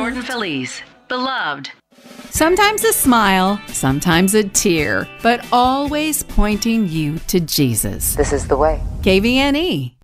Jordan Feliz, Beloved. Sometimes a smile, sometimes a tear, but always pointing you to Jesus. This is the way. KVNE.